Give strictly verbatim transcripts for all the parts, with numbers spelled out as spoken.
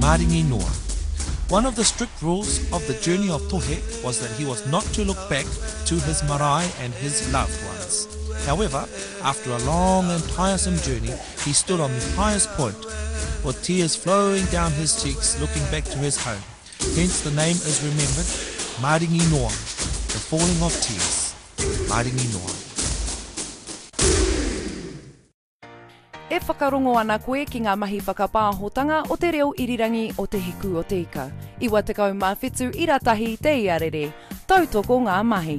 Maringi Noa. One of the strict rules of the journey of Tohe was that he was not to look back to his marae and his loved ones. However, after a long and tiresome journey, he stood on the highest point, with tears flowing down his cheeks, looking back to his home. Hence the name is remembered, Maringi Noa, the falling of tears. Maringi Noa. E whakarongo ana koe ki ngā mahi whakapāhotanga o te reo irirangi o te hiku o te ika. Iwa te kau mā whetū i ratahi te iarere. Tautoko ngā mahi.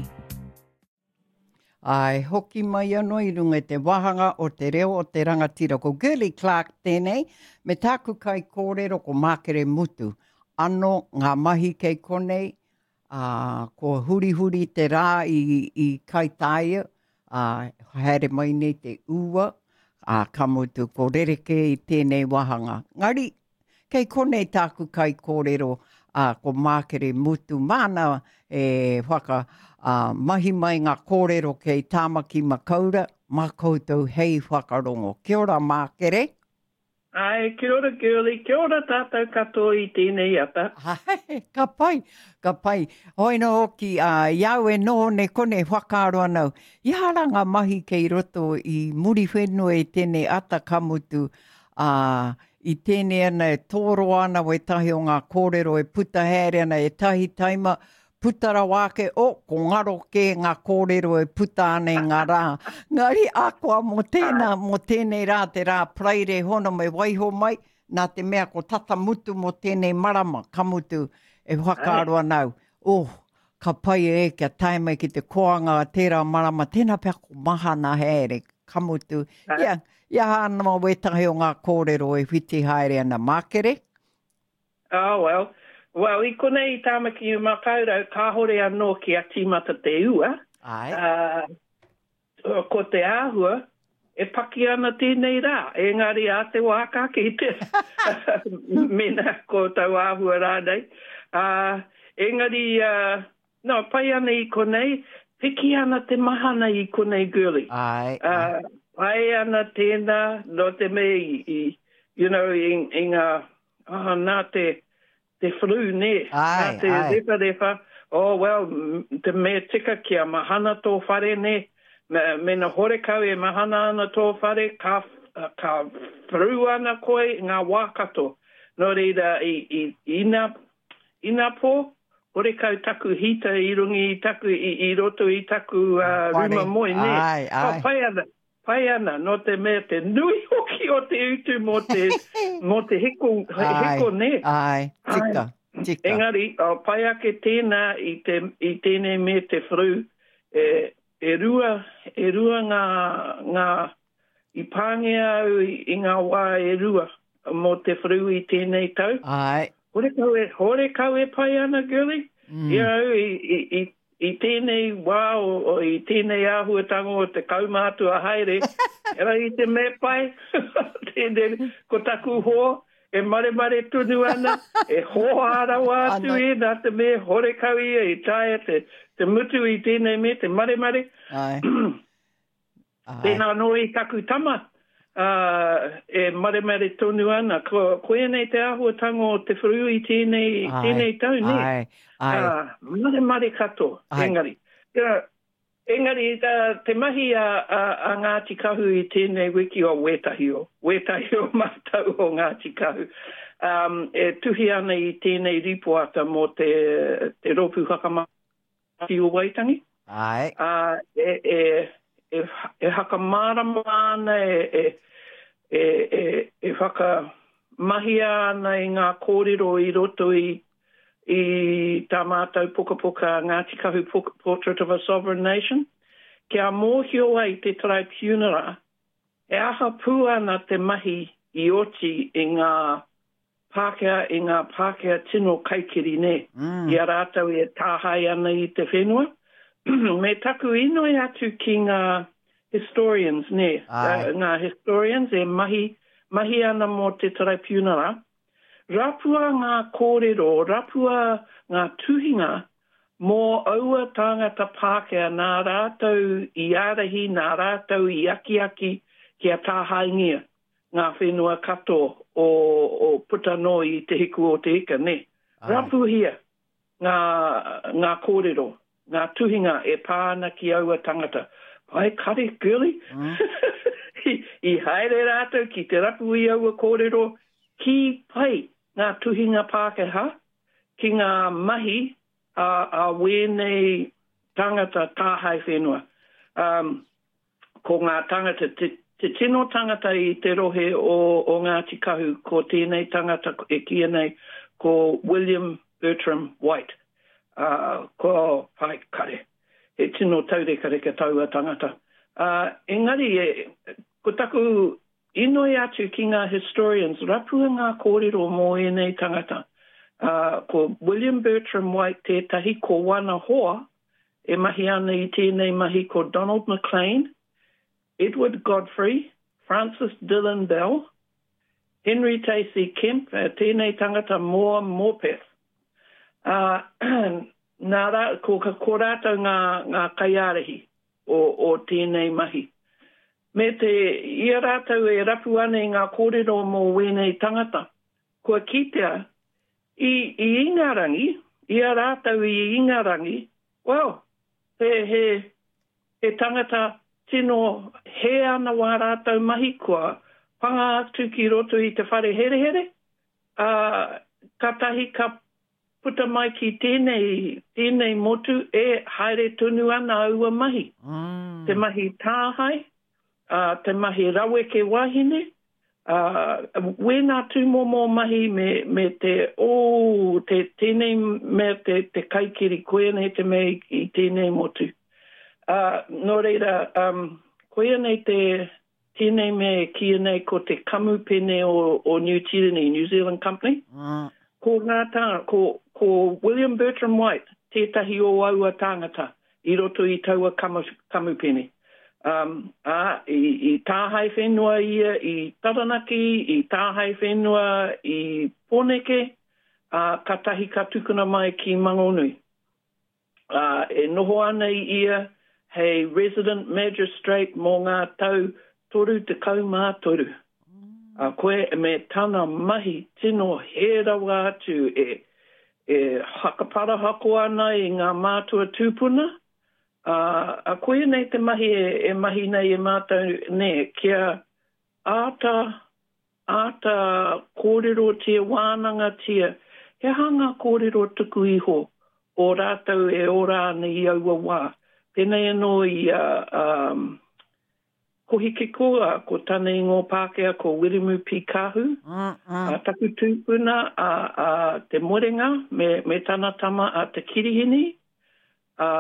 Ai, hoki mai anō i runga te wahanga o te reo o te rangatira ko Girly Clark tēnei, me tāku kai kōrero ko Mākere Mutu. Ano ngā mahi kei konei, uh, ko huri huri te rā i, i kai tāia, uh, haere mai nei te ua, a uh, kamutu ko rereke i tēnei wahanga. Ngari, kei konei tāku kai kōrero uh, ko Mākere Mutu. Mana e whaka uh, mahi mai ngā kōrero kei Tāmaki Makaura, mā koutou hei whakarongo. Kia ora Mākere. Ai, kia ora Girly, kia ora tātou katoa i tēnei ata. Ai, ka pai, ka pai. Hoina oki, uh, iau e no ne kone whakaaro anau. Iara ngā mahi kei roto i muri whenua i tēnei ata kamutu. Uh, I tēnei ana e tōro ana o e tahi o ngā kōrero e puta here ana e tahi taima putara wāke o, ko ngaro ke ngā kōrero e puta ane ngā rā. Ngari ākoa mo tēnā, mo tēnei rā te rā praire hono me waiho mai, nā te mea ko tata mutu mo tēnei marama kamutu e whakaaro anau. Oh, ka pai e kia taimai ki te koanga a tērā marama, tēnā pia ko mahana here kamutu. Ia, ia hana mo wetahi o ngā kōrero e whiti haere ana Mākere. Oh, well. Well, i konei Tāmaki Makaurau, ka hore anō ki a tīmata te ua. Ai. Uh, ko te āhua, e paki ana tēnei rā. Engari a te wāka ki te mena ko tau āhua rādei. Uh, engari, uh, no, pai ana i konei, piki ana te mahana i konei Girly. Ai. Uh, pai ana tēnā, no te me i, i you know, i, i ngā, oh, nā te... te flu ne, ai, te repa repa, oh well, te mea tika ki a mahana tō whare ne, me, me na hore kau e mahana ana tō whare, ka, ka fru ana koe ngā wākato. Nō reira i, i ina, ina pō, hore kau taku hita i rungi i taku, i, i roto i taku uh, ruma moi ne. Ai, ai. Oh, pai ana, pai ana, no te mea te nui hoki o te utu mo te, mo te heko, heko ne. Ai, tika, tika. Engari, o pai ake tēnā i, te, i tēnei me te whru, e, e rua, e rua ngā, ngā, i pāngia au i, i ngā wā e rua mo te whru i tēnei tau. Ai. Hore kau e, hore kau e pai ana, Girly? Mm. Ia au, i, i, i I tēnei wā o, o i tēnei āhuatango o te kaumātua haere, era i te me pai, tēnei, ko taku hoa, e mare mare tunu ana, e hoa ara wātu e, nā te me hore kau ia, i taia te, te mutu i tēnei me, te mare mare. Ai. Tēnā no i taku tama, uh, e mare mare tunu ana, ko, koe nei te āhuatango o te whuru i tēnei, tēnei tau, ne? Ai. Ai. Uh, mare mare kato, ai. Engari. Yeah, engari, uh, te mahi a, a, a Ngāti Kahu i tēnei wiki o Wetahi o. Wetahi o mātau o Ngāti Kahu. Um, e tuhi ana i tēnei ripoata mo te, te ropu hakamati o Waitangi. Ai. Uh, e, e, e, e hakamārama ana, e, e, e, e, e whakamahi ana i ngā kōrero i roto i i tā mātou puka puka Ngāti Kahu Portrait of a Sovereign Nation. Kia mōhio ai te tribunera, e aha pū ana te mahi i oti i ngā Pākehā, i ngā Pākehā tino kaikiri ne. Mm. Ia rātau e tāhai ana i te whenua. Me taku inoi atu ki ngā historians ne. Uh, ngā historians e mahi, mahi ana mo te tribunera. Rapua ngā kōrero, rapua ngā tuhinga mō aua tāngata Pākehā nā rātou i arahi, nā rātou i aki aki kia tāhaingia. ngā whenua kato o, o Putano i te hiku o te ika, ne. Ai. Rapuhia ngā, ngā kōrero, ngā tuhinga e pāna ki aua tangata. Pai kare, girly? Mm. I, I haere rātou ki te rapu i aua kōrero, ki pai ngā tuhinga Pākehā, ki ngā mahi a, a wēnei tangata tāhai whenua. Um, ko ngā tangata, te, te tino tangata i te rohe o, o Ngāti Kahu, ko tēnei tangata e kia nei, ko William Bertram White. Uh, ko pai kare. E tino taureka reka taua tangata. Uh, engari, e, ko taku inoi atu ki ngā historians, rapua ngā kōrero mō e nei tangata. Uh, ko William Bertram White tētahi ko wana hoa, e mahi ana i tēnei mahi ko Donald McLean, Edward Godfrey, Francis Dillon Bell, Henry Tacey Kemp, uh, tēnei tangata Moa Morpeth. Uh, nā rā, ko, ko rātou ngā, ngā kaiarehi o, o tēnei mahi. Me te ia rātou e rapu ane ngā kōrero mō wēnei tangata. Kua kitea, i, i ingarangi, ia rātou i ingarangi, well, he, he, he tangata tino he ana wā rātou mahi kua panga atu ki roto i te whare here here. Uh, ka tahi ka puta mai ki tēnei, tēnei motu e haere tunu ana aua mahi. Mm. Te mahi tāhai, uh, te mahi rawe ke wahine, uh, wēnā tūmomo mahi me, me te o, oh, te tēnei me te, te kaikiri koenei te mei i tēnei motu. Uh, nō reira, um, koia nei te tēnei me kia nei ko te kamupene o, o New Tyranny, New Zealand Company. Mm. Ko ngā tanga, ko, ko William Bertram White, tētahi o aua tangata, i roto i taua kamu, kamupene. Um, a, i, i tāhai whenua ia, i Taranaki, i tāhai whenua i Pōneke, uh, ka tahi ka tukuna mai ki Mangonui. Uh, e noho ana i ia, hei resident magistrate mō ngā tau toru te kaumā toru. A uh, koe me tana mahi tino he rawa atu e, e hakapara hako ana i ngā mātua tūpuna. Uh, a koe nei te mahi e, e mahi nei e mātou ne, kia āta, āta kōrero tia wānanga tia, he hanga kōrero tuku iho o rātou e ora ana i aua wā. Pēnei anō i uh, um, ko hiki koa, ko tane ngō Pākehā, ko Wirimu Pikahu, mm, mm. a taku tūpuna a, a te morenga, me, me tana tama a te kirihini, a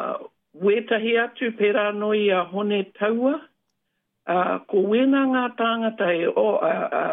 wētahi atu pērā noi a hone taua, a ko wēnā ngā tāngata e o a, a,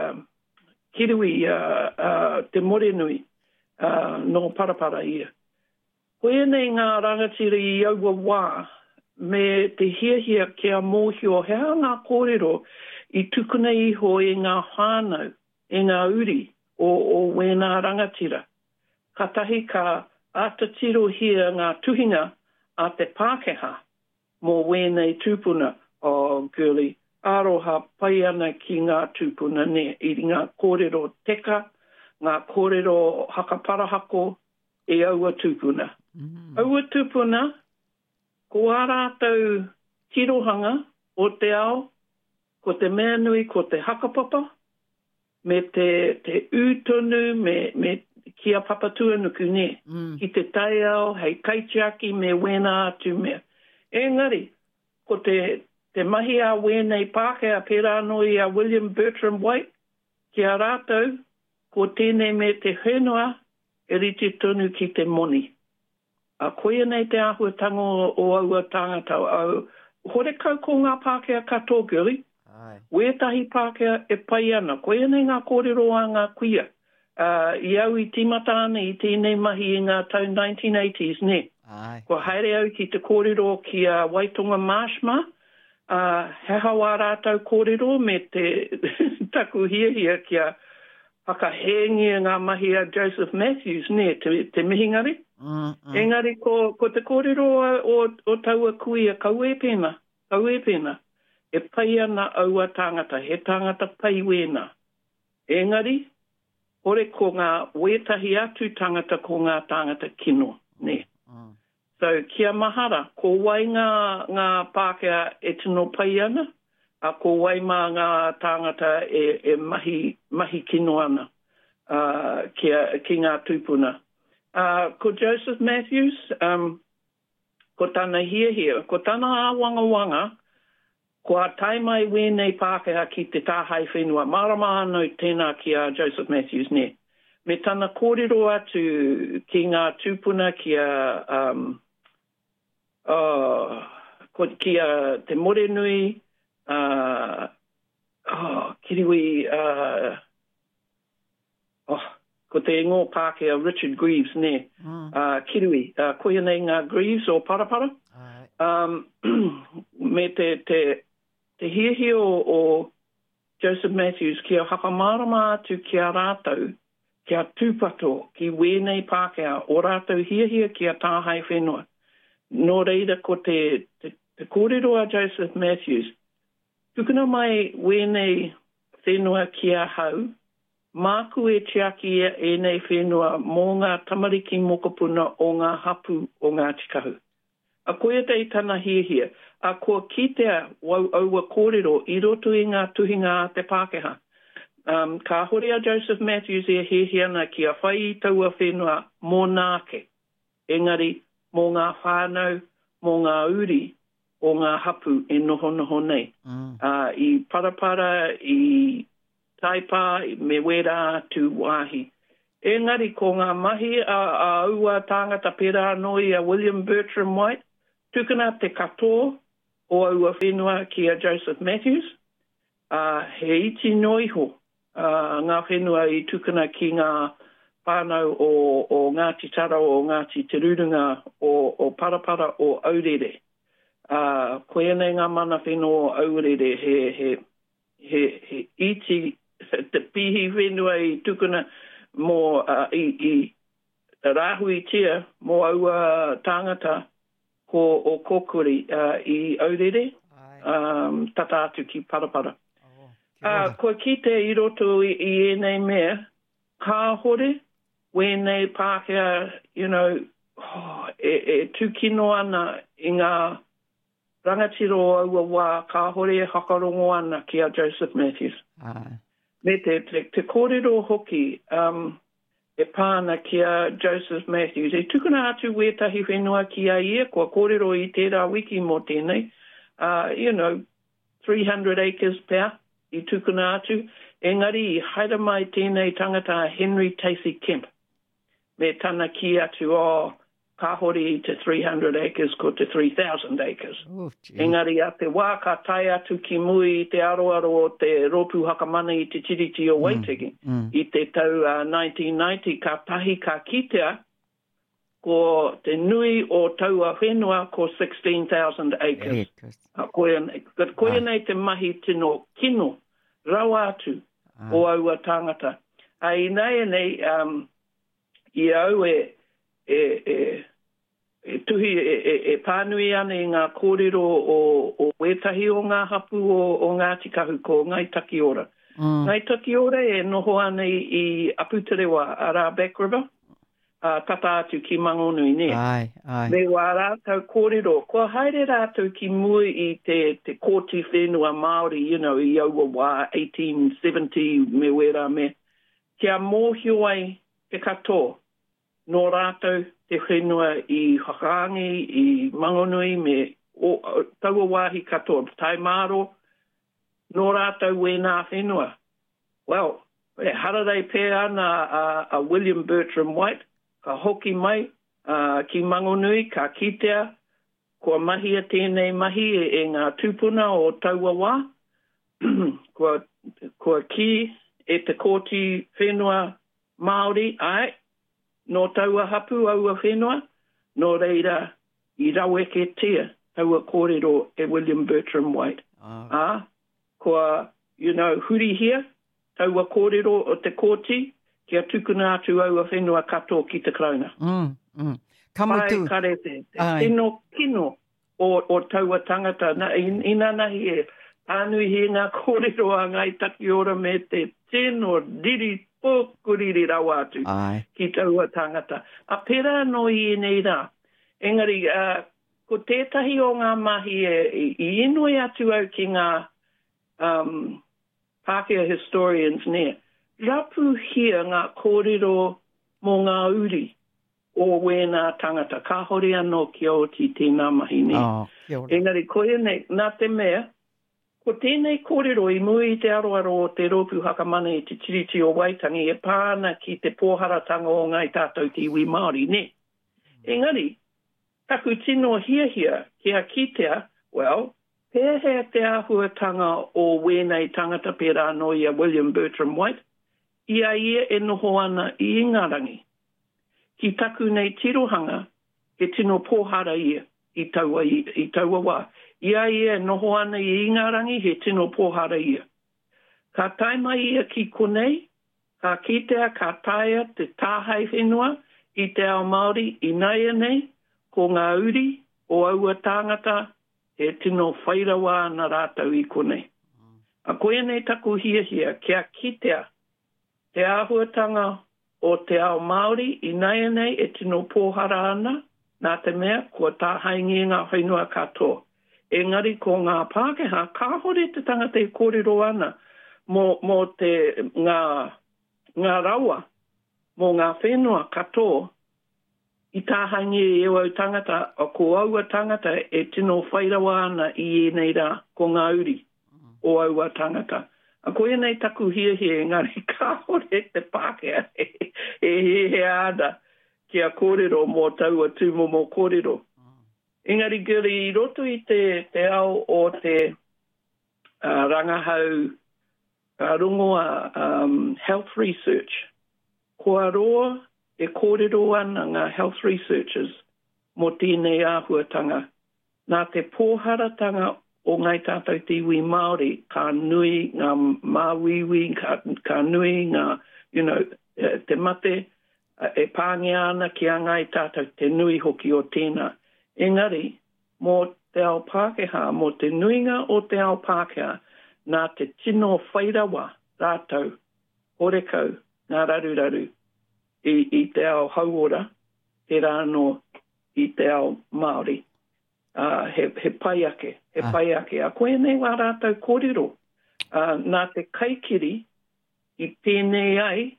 kirui a, a te morenui a, no parapara ia. Koe nei ngā rangatira i aua wā, me te hiahia kia mōhio, hea ngā kōrero i tukuna iho e ngā whānau, e ngā uri o, o wēnā rangatira. Ka tahi ka atatiro hia ngā tuhinga a te Pākehā mō wēnei tūpuna o oh, girly. Aroha pai ana ki ngā tūpuna ne, i ngā kōrero teka, ngā kōrero hakaparahako e aua tūpuna. Mm. Aua tūpuna, ko ārātou tirohanga o te ao, ko te mea nui, ko te hakapapa, me te, te ūtonu, me, me kia papatua nuku ne, mm. ki te tai ao, hei kaitiaki me wēnā atu mea. Engari, ko te, te mahi a wēnei Pākehā pērā noi a William Bertram White, ki a rātou, ko tēnei me te whenua, e riti tonu ki te moni. A koia nei te ahuatanga o, o aua tangata au. Hore kau ko ngā Pākehā katoa, girly. Wētahi Pākehā e pai ana. Koia nei ngā kōrero a ngā kuia. Uh, I au i timata ana i tēnei mahi i ngā tau nineteen eighties, ne? Ai. Ko haere au ki te kōrero ki a Waitonga Marshma. Uh, he hawa rātau kōrero me te taku hiahia ki a whakahengia ngā mahi a Joseph Matthews, ne? Te, te mihingari. Mm, mm. Engari, ko, ko te kōrero o, o taua kuia, kaue pēna, kaue pēna. e pai ana aua tangata, he tangata pai wena. Engari, ore ko ngā wetahi atu tangata ko ngā tangata kino, ne. Mm. So, kia mahara, ko wai ngā, ngā Pākehā e tino pai ana, a ko wai mā ngā tangata e, e mahi, mahi kino ana, uh, kia, ki ngā tūpuna. Uh, ko Joseph Matthews, um, ko tana hia hia, ko tana a wanga wanga, ko a tai mai wēnei Pākehā ki te tāhai whenua. Marama anō tēnā ki a Joseph Matthews ne. Me tana kōrero atu ki ngā tūpuna ki a, um, uh, ko, ki a te Morenui, uh, oh, kiriwi, uh, oh, ko te ngō Pākehā Richard Greaves ne. Mm. Uh, kiriwi, uh, koia nei ngā Greaves o Parapara. Right. Um, me te, te, te hiahi o, o Joseph Matthews kia whakamarama atu kia rātou, kia tūpato ki wēnei Pākehā, o rātou hiahia kia tāhai whenua. Nō reira ko te, te, te kōrero a Joseph Matthews, tukuna mai wēnei whenua kia hau, māku e tiaki e nei whenua mō ngā tamariki mokopuna o ngā hapu o ngā tikahu. A koia tei tana hiahia, a kua kitea wau aua kōrero i roto i ngā tuhinga a te Pākehā. Um, ka hore a Joseph Matthews e hehiana ki a whai i taua whenua mō nāke. Engari, mō ngā whānau, mō ngā uri o ngā hapu e noho noho nei. Mm. Uh, I parapara, i taipa, i me wera tu wāhi. Engari, ko ngā mahi a, a aua tāngata pera anoi a William Bertram White, tukuna te katoa o aua whenua ki a Joseph Matthews. Uh, he iti noiho. Uh, ngā whenua i tukuna ki ngā whānau o, o Ngāti Tara o Ngāti Te Rurunga o, o Parapara o Aurere. Uh, koe nei ngā mana whenua o Aurere he, he, he, he iti te pihi whenua i tukuna mō uh, i, i rāhui tia mō aua tāngata ko o Kokori uh, i Aurere, um, tata atu ki Parapara. Uh, ko ki te i roto i, i enei mea, ka hore, wēnei Pākehā, you know, oh, e, e tūkino ana i ngā rangatiro aua wā, ka hore e hakarongo ana ki a Joseph Matthews. Aye. Me te, te, te kōrero hoki, um, e pāna ki a Joseph Matthews, e tukuna atu wētahi whenua ki a ia, kua kōrero i tērā wiki mō tēnei, uh, you know, three hundred acres pēr. I tukuna atu, engari i haere mai tēnei tangata Henry Tacey Kemp. Me tana ki atu o ka hore i te three hundred acres ko te three thousand acres. Oh, engari a te wā ka tai atu ki mui i te aroaro o te ropu hakamana i te tiriti o Waitiki. Mm, mm. I te tau uh, nineteen ninety ka tahi ka kitea ko te nui o taua whenua ko sixteen thousand acres. A koia, koia nei te mahi tino kino, rau atu ah. o aua tangata. A i nei nei, um, i au e, e, e, e tuhi e, e, e pānui ane i ngā kōrero o, o wetahi o ngā hapu o, o ngā tikahu ko Ngai Takiora. Mm. Ngai Takiora e noho ane i, i Aputerewa a rā Back River. Uh, tata atu ki Mangonui ne. Ai, ai. Me wā rātou kōrero. Kua haere rātou ki mui i te, te kōti whenua Māori, you know, i aua wā eighteen seventy me wera me. Kia mōhio ai te katoa. Nō rātou te whenua i Hakaangi, i Mangonui me o, o, taua wāhi katoa. Tai Māro, nō rātou wēnā whenua. Well, e hararei pē ana a, a William Bertram White, ka hoki mai, uh, ki Mangonui, ka kitea, kua mahi a tēnei mahi e, e ngā tūpuna o taua wā, kua, kua ki e te kōti whenua Māori, ai, no taua hapu aua whenua, no reira i raweke tia, taua kōrero e William Bertram White. Oh. Ah, kua, you know, huri hia, taua kōrero o te kōti, kia tukuna atu aua whenua katoa ki te krauna. Mm, mm. Kamutu. Pai kare te, te tino kino o, o taua tangata. Na, in, ina nahi e anui he ngā kōrero a ngai taki ora me te tino riri pōku riri rau atu Ai. ki taua tangata. A pera no i nei rā. Engari, uh, ko tētahi o ngā mahi e, i inui atu au ki ngā um, Pākehā historians ne. Rapu hia ngā kōrero mō ngā uri o wēnā tangata. Ka hori anō ki o ti tēnā mahi ne. Oh, kia ora. Engari, koe nei, nā te mea, ko tēnei kōrero i mui te aroaro o te rōpū hakamane i te tiriti o Waitangi e pāna ki te pōharatanga o ngai tātou te iwi Māori, ne? Engari, taku tino hia hia kia kitea, well, pēhea te āhuatanga o wēnei tangata pērā no ia William Bertram White, ia ia e noho ana i Ingarangi. Ki taku nei tirohanga, ke tino pōhara ia i taua, i, i taua wā. Ia ia e noho ana i Ingarangi, he tino pōhara ia. Ka taima ia ki konei, ka kitea, ka taia te tāhai whenua i te ao Māori i naia nei, ko ngā uri o aua tāngata, e tino whairawa na rātau i konei. A koe nei taku hia hia, kia kitea, te āhuatanga o te ao Māori i naia nei e tino pōhara ana, nā te mea, kua tāhaingi ngā whainua katoa. Engari ko ngā Pākehā, ka hore te tangata i kōrero ana mō, mō te ngā, ngā rawa, mō ngā whenua katoa, i tāhangi e au tangata, o ko aua tangata e tino whairawa ana i e nei rā, ko ngā uri o aua tangata. A koe nei taku hia hia engari, ka hore te Pākehā e he he ana kia kōrero mō taua tūmo mō kōrero. Engari guri i roto i te, te ao o te uh, rangahau uh, rongoa um, health research. Kua roa e kōrero ana ngā health researchers mō tēnei āhuatanga. Nā te pōharatanga o ngai tātou te iwi Māori, ka nui ngā māwiwi, ka, ka nui ngā, you know, te mate e pāngi ana ki a ngai tātou te nui hoki o tēnā. Engari, mō te ao Pākehā, mō te nuinga o te ao Pākehā, nā te tino whairawa rātou, horekau, ngā raruraru, i, i te ao hauora, he rāno i te ao Māori. Uh, he, he paiake, he ah. paiake. A koe nei wā rātou kōrero. Uh, nā te kaikiri i pēnei ai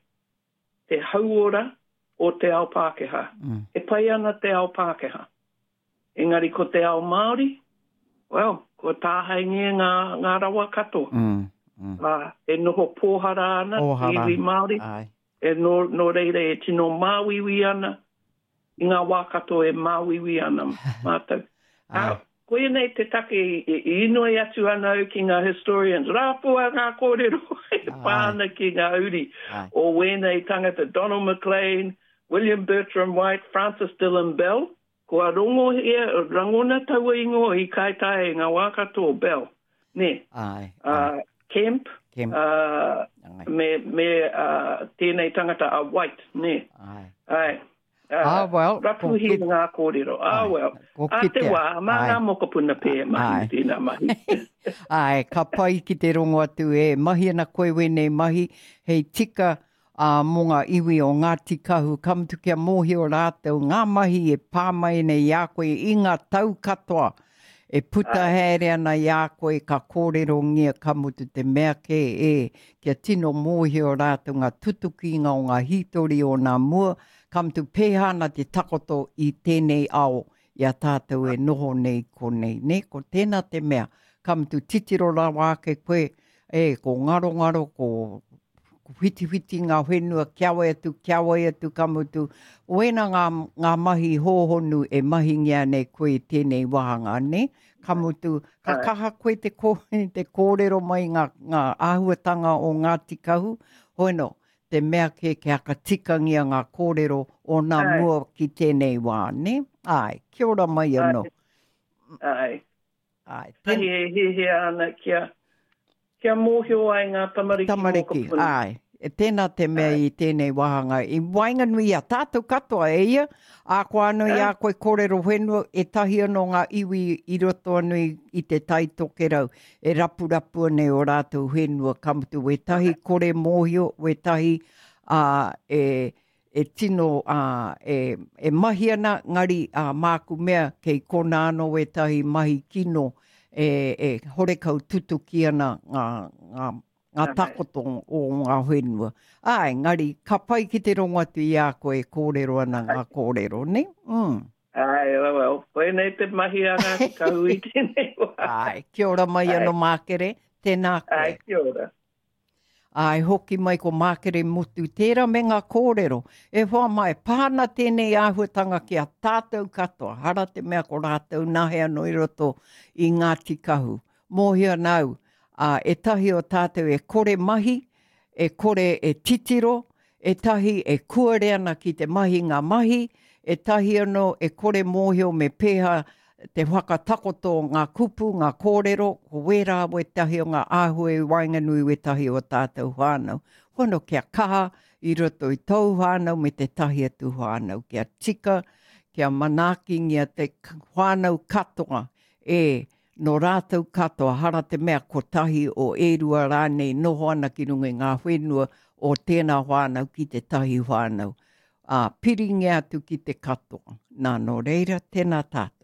te hauora o te ao Pākehā. Mm. He pai ana te ao Pākehā. Engari ko te ao Māori, well, ko tāhaingia ngā, ngā rawa kato. Mm, mm. Uh, e noho pōhara ana, iwi Māori. Ai. E no, no reire e tino māwiwi ana, i ngā wākato e māwiwi ana mātou. uh, koe nei te take i, i inoi atu ana au ki ngā historians. Rāpua ngā kōrero e pāna ki ngā uri. Ai. O wēnei tangata Donald McLean, William Bertram White, Francis Dillon Bell. Kua rongo hea, rangona taua ingo i kaitae ngā wākato Bell. Ne? Ai. Uh, Kemp. Kemp. Uh, me me uh, tēnei tangata a White. Ne? Ai. Ai. Uh, ah, well. Rapu hi ngā kōrero. Ah, well. A te wā, mā ngā mokopuna pē mahi tēnā mahi. Ai, ka pai ki te rongo atu e mahi ana koe wenei mahi hei tika a uh, mō ngā iwi o Ngāti Kahu, kamtu kia mōhi o rātou, ngā mahi e pāmai nei i a koe i ngā tau katoa. E puta here ana i a koe ka kōrero ngia kamutu te mea ke e, kia tino mōhi o rātou ngā tutukinga o ngā hitori o ngā mua, kamtu pēhana te takoto i tēnei ao, i a tātou e noho nei konei. Ne, ko tēnā te mea, kamtu titiro la wāke koe, e, ko ngaro ngaro, ko whiti whiti ngā whenua, kiawe atu, kiawe atu kamutu. Oena ngā, ngā mahi hōhonu e mahi ngia nei koe tēnei wahanga, ne? Kamutu, ka kaha koe te, ko, te kōrero mai ngā, ngā āhuatanga o Ngāti Kahu. Hoeno, te mea ke ke aka tikangia ngā kōrero o ngā Ai. Mua ki tēnei wā, ne? Ai, kia ora mai anō. Ai. Ai. Ten... He he he ana kia... Kia mōhio ai ngā tamariki. Tamariki, ai. E tēnā te mea i tēnei wahanga. I wainganui a tātou katoa e ia, a koa anui a koe kōrero whenua, e tahi anō ngā iwi i roto anui i te taitoke rau. E rapu rapu ane o rātou whenua kamutu. We tahi kore mōhio, we tahi uh, e, e tino, uh, e, e mahi ana ngari uh, māku mea kei kona ano we tahi mahi kino e, e horekau tutuki ana ngā, ngā ngā takoto o ngā whenua. Ai, ngari, ka pai ki te rongo atu i a koe kōrero ana ngā kōrero, ne? Mm. Ai, well, well, koe nei te mahi a ngā ki ka hui tēnei wā. Ai, kia ora mai ano mākere, tēnā koe. Ai, kia ora. Ai, hoki mai ko mākere mutu, tērā me ngā kōrero. E hoa mai, pāna tēnei āhuatanga ki a tātou katoa, hara te mea ko rātou nahe anō i roto i ngā tikahu. Mōhia nau, Uh, e tahi o tātou e kore mahi, e kore e titiro, e tahi e kuare ana ki te mahi ngā mahi, e tahi anō e kore mōhio me pēha te whakatakoto ngā kupu, ngā kōrero, ko wera we tahi o ngā āhue wainganui we tahi o tātou whānau. Hono kia kaha i roto i tau whānau me te tahi atu whānau. Kia tika, kia manaki ngia te whānau katoa e no rātou katoa hara te mea ko tahi o e rua rānei noho ana ki runga ngā whenua o tēnā whānau ki te tahi whānau. Uh, piringi atu ki te katoa. Nā no reira, tēnā tātou.